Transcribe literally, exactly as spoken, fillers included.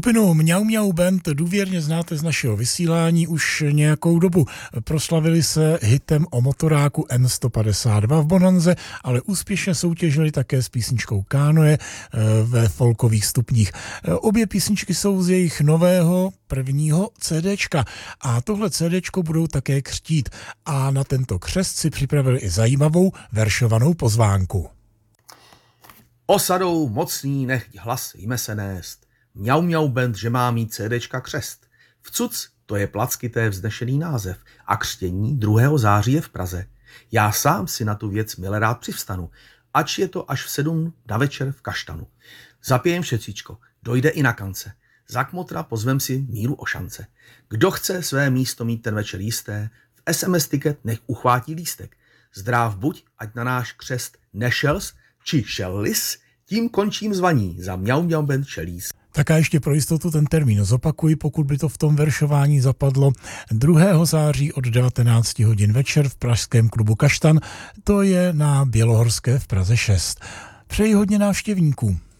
Skupinu Mňau Mňau Band důvěrně znáte z našeho vysílání už nějakou dobu. Proslavili se hitem o motoráku N sto padesát dva v Bonanze, ale úspěšně soutěžili také s písničkou Kánoe ve folkových stupních. Obě písničky jsou z jejich nového prvního CDčka a tohle CDčko budou také křtít a na tento křest si připravili i zajímavou veršovanou pozvánku. Osadou mocný nechť hlas jme se nést, Mňau Mňau Band, že má mít CDčka křest. V cuc, to je plackité vznešený název a křtění druhého září je v Praze. Já sám si na tu věc mile rád přivstanu, ač je to až v sedm na večer v Kaštanu. Zapijem všecíčko, dojde i na kance, za kmotra pozvem si Míru o šance. Kdo chce své místo mít ten večer jisté, v es em es tiket nech uchvátí lístek. Zdráv buď, ať na náš křest nešels, či šel-lis, tím končím zvaní za Mňau Mňau Band Šelís. Tak a ještě pro jistotu ten termín zopakuji, pokud by to v tom veršování zapadlo. druhého září od devatenáct hodin večer v pražském klubu Kaštan, to je na Bělohorské v Praze šest. Přeji hodně návštěvníků.